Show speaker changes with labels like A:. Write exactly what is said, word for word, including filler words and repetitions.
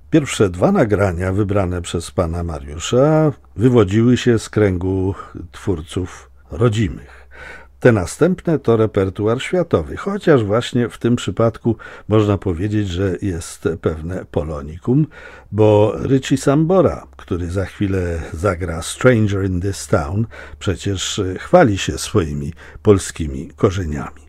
A: Pierwsze dwa nagrania wybrane przez pana Mariusza wywodziły się z kręgu twórców rodzimych. Te następne to repertuar światowy, chociaż właśnie w tym przypadku można powiedzieć, że jest pewne polonikum, bo Richie Sambora, który za chwilę zagra Stranger in this Town, przecież chwali się swoimi polskimi korzeniami.